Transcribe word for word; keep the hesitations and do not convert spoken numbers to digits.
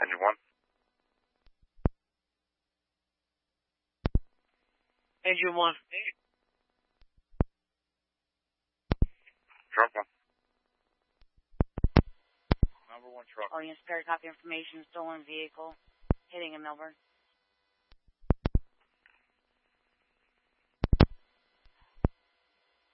Engine one. Engine one. Truck one. Number one truck. Oh, you spare copy information, stolen vehicle, hitting in Melbourne.